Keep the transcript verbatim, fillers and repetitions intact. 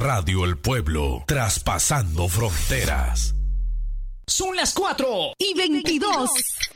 Radio El Pueblo, traspasando fronteras. Son las cuatro y veintidós.